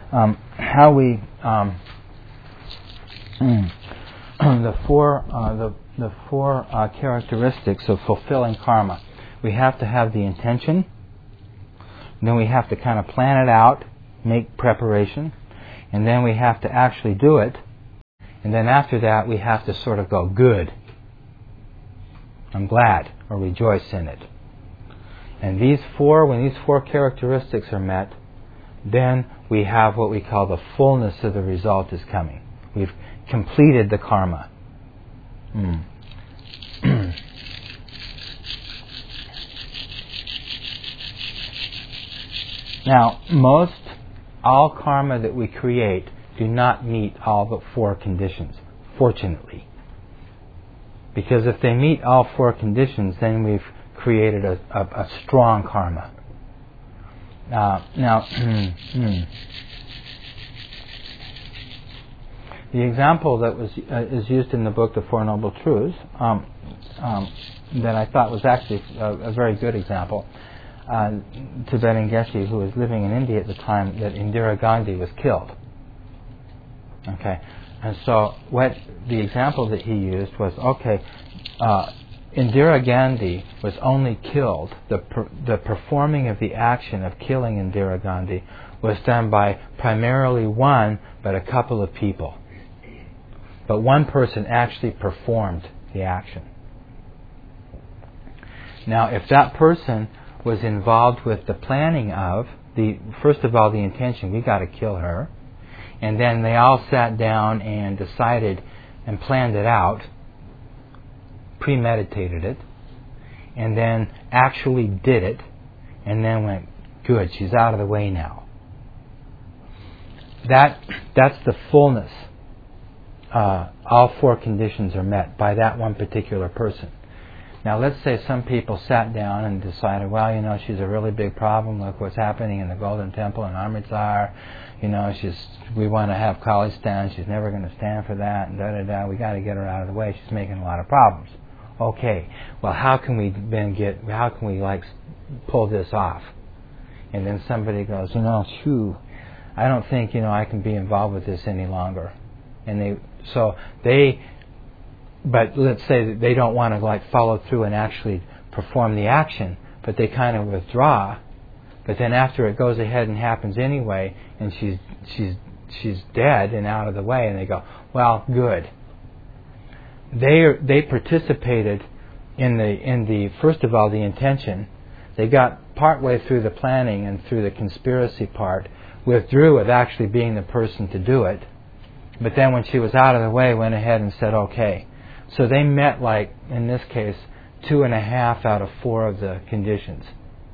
how we the four characteristics of fulfilling karma. We have to have the intention. Then we have to kind of plan it out, make preparation, and then we have to actually do it. And then after that, we have to sort of go, good, I'm glad, or rejoice in it. And when these four characteristics are met, then we have what we call the fullness of the result is coming. We've completed the karma. Now, all karma that we create do not meet all but four conditions, fortunately. Because if they meet all four conditions, then we've created a strong karma. The example that is used in the book, The Four Noble Truths, that I thought was actually a very good example. Tibetan Geshe, who was living in India at the time that Indira Gandhi was killed. Okay, and so what the example that he used was, Indira Gandhi was only killed, the performing of the action of killing Indira Gandhi was done by primarily one, but a couple of people. But one person actually performed the action. Now, if that person was involved with the planning of, first of all, the intention, we got to kill her, and then they all sat down and decided and planned it out, premeditated it, and then actually did it, and then went, good, she's out of the way now. That's the fullness. All four conditions are met by that one particular person. Now, let's say some people sat down and decided, well, she's a really big problem. Look what's happening in the Golden Temple in Amritsar. We want to have Kali stand. She's never going to stand for that. And we got to get her out of the way. She's making a lot of problems. Okay. Well, how can we pull this off? And then somebody goes, I don't think I can be involved with this any longer. But let's say that they don't want to follow through and actually perform the action, but they kind of withdraw. But then after it goes ahead and happens anyway, and she's dead and out of the way, and they go, well, good. They participated in the first of all the intention. They got partway through the planning and through the conspiracy part, withdrew with actually being the person to do it. But then when she was out of the way, went ahead and said, okay. So they met, in this case, 2.5 out of 4 of the conditions.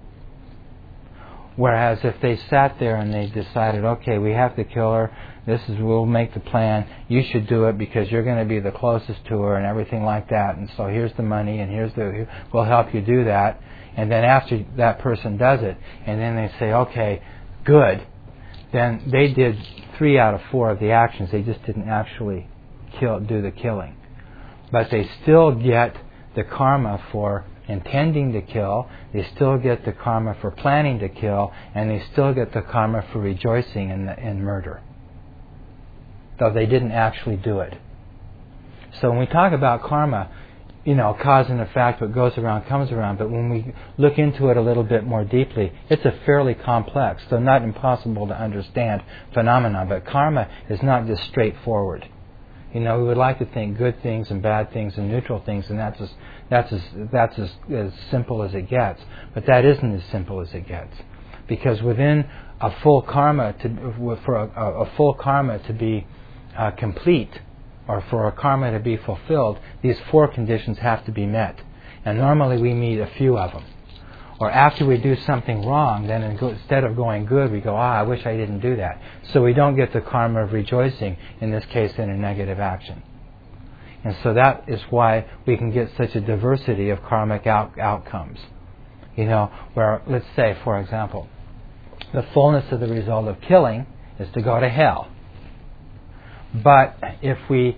Whereas if they sat there and they decided, okay, we have to kill her, we'll make the plan, you should do it because you're going to be the closest to her and everything like that, and so here's the money and we'll help you do that. And then after that person does it, and then they say, okay, good, then they did 3 out of 4 of the actions. They just didn't actually do the killing. But they still get the karma for intending to kill, they still get the karma for planning to kill, and they still get the karma for rejoicing in murder, though they didn't actually do it. So when we talk about karma, cause and effect, what goes around comes around, but when we look into it a little bit more deeply, it's a fairly complex, though not impossible to understand phenomenon, but karma is not just straightforward. We would like to think good things and bad things and neutral things, and that's as simple as it gets. But that isn't as simple as it gets, because within a full karma for a full karma to be complete, or for a karma to be fulfilled, these 4 conditions have to be met. And normally we meet a few of them. Or after we do something wrong, then instead of going good, we go, I wish I didn't do that. So we don't get the karma of rejoicing, in this case, in a negative action. And so that is why we can get such a diversity of karmic outcomes. Where, let's say, for example, the fullness of the result of killing is to go to hell. But if we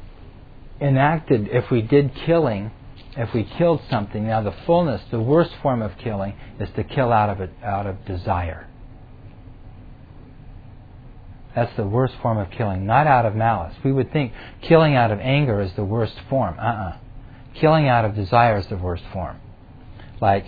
did killing, if we killed something, now the fullness, the worst form of killing is to kill out of desire. That's the worst form of killing, not out of malice. We would think killing out of anger is the worst form. Killing out of desire is the worst form. Like,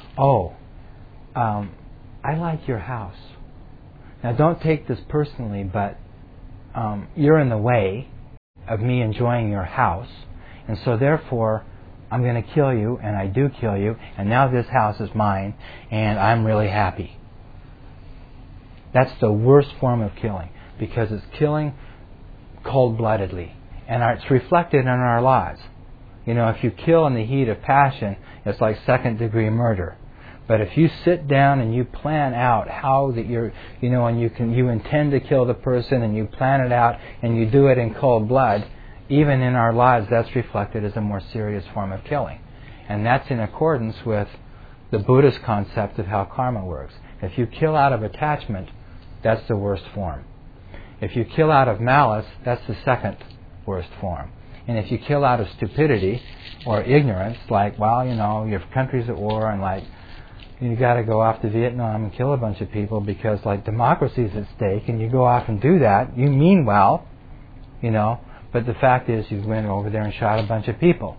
I like your house. Now don't take this personally, but you're in the way of me enjoying your house, and so therefore I'm going to kill you, and I do kill you, and now this house is mine, and I'm really happy. That's the worst form of killing, because it's killing cold-bloodedly, and it's reflected in our lives. You know, if you kill in the heat of passion, it's like second-degree murder. But if you sit down and you plan out how that and you intend to kill the person, and you plan it out, and you do it in cold blood, even in our lives, that's reflected as a more serious form of killing. And that's in accordance with the Buddhist concept of how karma works. If you kill out of attachment, that's the worst form. If you kill out of malice, that's the second worst form. And if you kill out of stupidity or ignorance, like, your country's at war, and like, you got to go off to Vietnam and kill a bunch of people because like democracy's at stake, and you go off and do that, you mean well, but the fact is you went over there and shot a bunch of people.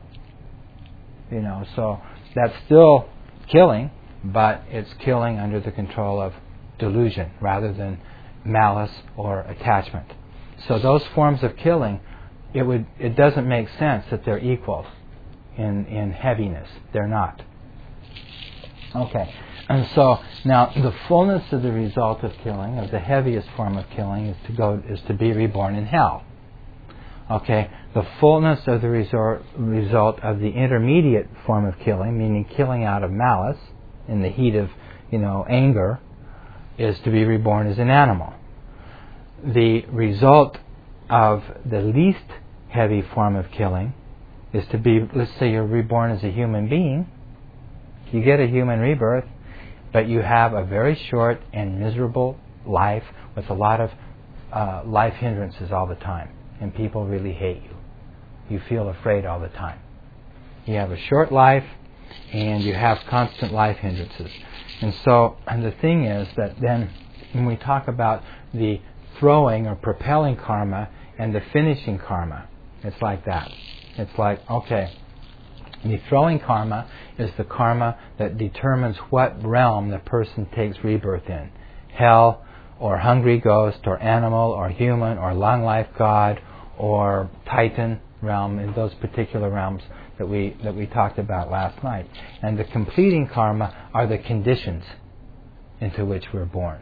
So that's still killing, but it's killing under the control of delusion rather than malice or attachment. So those forms of killing, it doesn't make sense that they're equal in heaviness. They're not. Okay, and so now the fullness of the result of killing, of the heaviest form of killing, is to be reborn in hell. Okay, the fullness of the result of the intermediate form of killing, meaning killing out of malice in the heat of anger, is to be reborn as an animal. The result of the least heavy form of killing is to be, let's say you're reborn as a human being. You get a human rebirth, but you have a very short and miserable life with a lot of life hindrances all the time. And people really hate you. You feel afraid all the time. You have a short life, and you have constant life hindrances. And the thing is that then when we talk about the throwing or propelling karma and the finishing karma, it's like that. It's like, okay, the throwing karma is the karma that determines what realm the person takes rebirth in. Hell, or hungry ghost, or animal, or human, or long life god, or Titan realm, in those particular realms that we talked about last night. And the completing karma are the conditions into which we're born.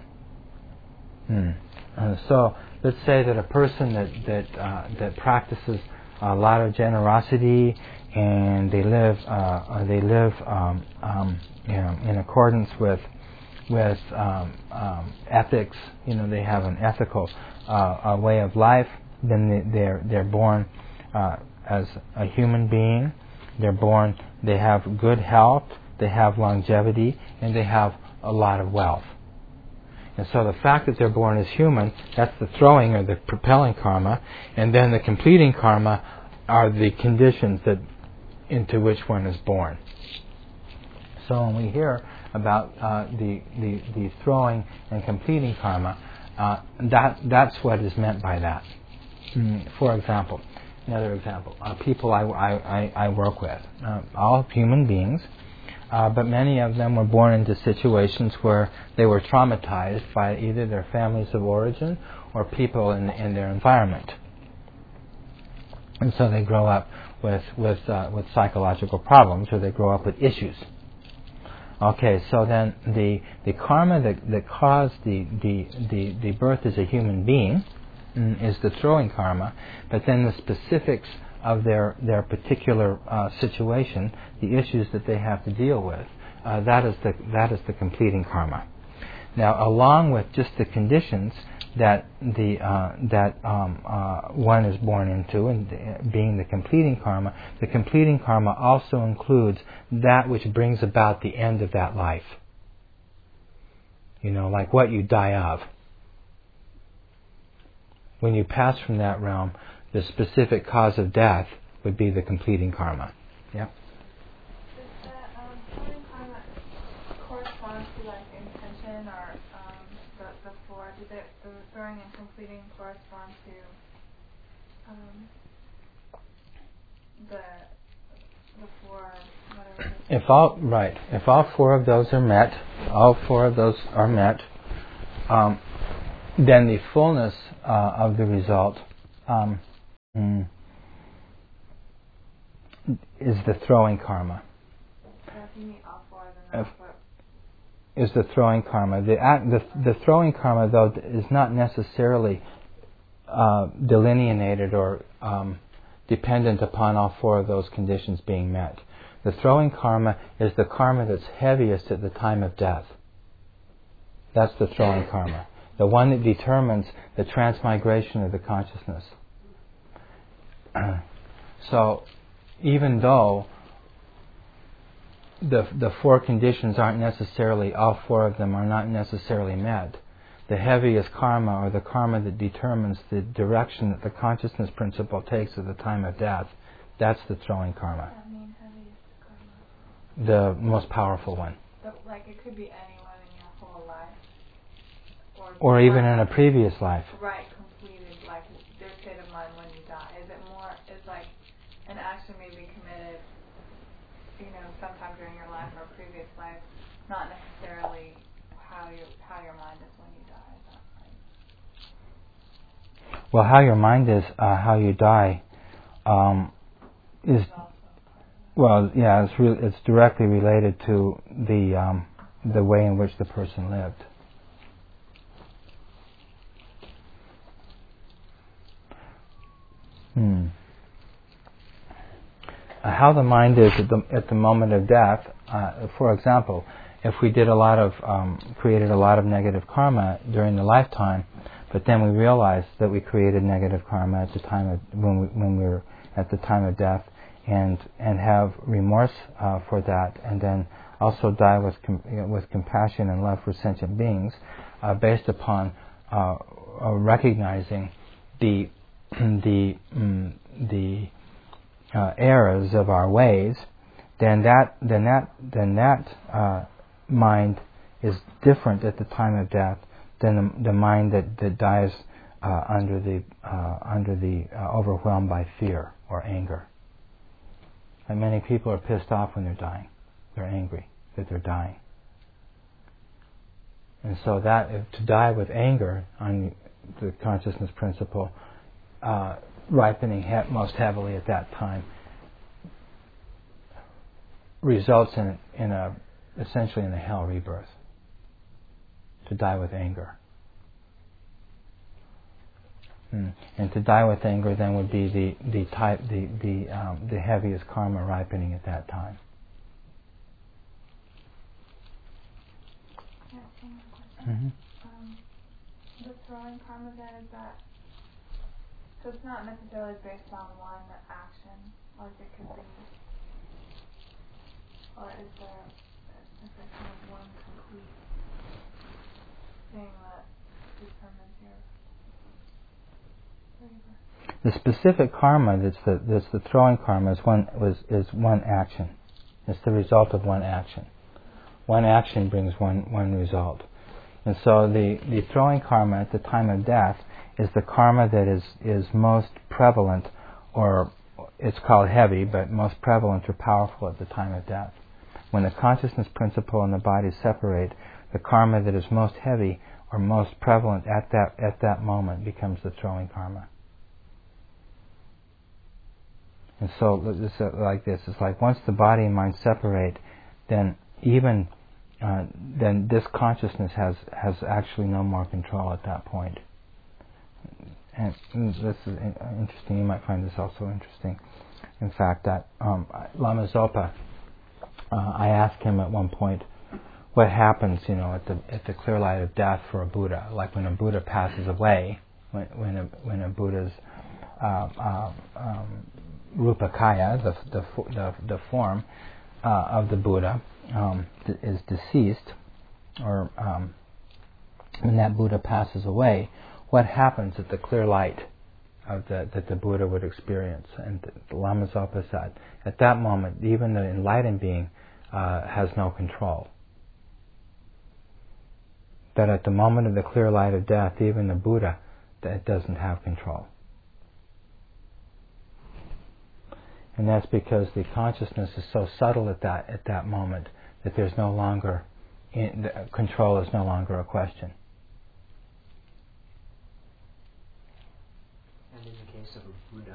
So let's say that a person that practices a lot of generosity, and they live in accordance with ethics. They have an ethical way of life. Then they're born as a human being. They're born. They have good health. They have longevity, and they have a lot of wealth. And so the fact that they're born as human, that's the throwing or the propelling karma, and then the completing karma are the conditions into which one is born. So when we hear about the throwing and completing karma, that's what is meant by that. For example, another example, people I work with, all human beings, but many of them were born into situations where they were traumatized by either their families of origin or people in their environment. And so they grow up with psychological problems, or they grow up with issues. Okay, so then the karma that caused the birth as a human being is the throwing karma, but then the specifics of their particular situation, the issues that they have to deal with, that is the completing karma. Now, along with just the conditions that one is born into, and being the completing karma also includes that which brings about the end of that life. Like what you die of. When you pass from that realm, the specific cause of death would be the completing karma. Yeah. Does the throwing karma correspond to like intention or the fourth do the throwing and completing correspond to the four, whatever? If all four of those are met, then the fullness of the result is the throwing karma. So if you meet all four, then that's what is the throwing karma. The throwing karma, though, is not necessarily delineated or dependent upon all four of those conditions being met. The throwing karma is the karma that's heaviest at the time of death. That's the throwing karma. The one that determines the transmigration of the consciousness. So, even though the four conditions aren't necessarily, all four of them are not necessarily met, the heaviest karma, or the karma that determines the direction that the consciousness principle takes at the time of death, that's the throwing karma. What does that mean, heaviest karma? The most powerful one. So, like, it could be anyone in your whole life. Or even in a previous life. Right, completed, like their state of mind when you die. Is it more, is like an action may be committed, sometime during your life or a previous life, not necessarily how your mind is when you die. Is that right? Well, how your mind is, how you die, is it's directly related to the way in which the person lived. How the mind is at the moment of death. For example, if we did created a lot of negative karma during the lifetime, but then we realized that we created negative karma at the time of when we were at the time of death, and have remorse for that, and then also die with compassion and love for sentient beings, based upon recognizing the errors of our ways, then that mind is different at the time of death than the mind that dies under the overwhelmed by fear or anger. And many people are pissed off when they're dying. They're angry that they're dying. And so to die with anger on the consciousness principle, ripening most heavily at that time, results essentially in a hell rebirth. To die with anger. And to die with anger then would be the heaviest karma ripening at that time. Yeah, one more question. The throwing karma then, is that, so it's not necessarily based on one action, like it could be, or is there kind of one complete thing that determines your labor? The specific karma that's the throwing karma is one action. It's the result of one action. One action brings one result. And so the throwing karma at the time of death is the karma that is most prevalent, or it's called heavy, but most prevalent or powerful at the time of death. When the consciousness principle and the body separate, the karma that is most heavy or most prevalent at that moment becomes the throwing karma. And so it's like this. It's like once the body and mind separate, then then this consciousness has actually no more control at that point. And this is interesting. You might find this also interesting. In fact, that Lama Zopa, I asked him at one point, what happens, at the clear light of death for a Buddha? Like when a Buddha passes away, when a Buddha's Rupakaya, the form of the Buddha, is deceased, or when that Buddha passes away, what happens at the clear light that the Buddha would experience? And the Lama Zopa said, at that moment, even the enlightened being has no control. That at the moment of the clear light of death, even the Buddha, that doesn't have control. And that's because the consciousness is so subtle at that moment that there's no longer control is no longer a question. And in the case of a Buddha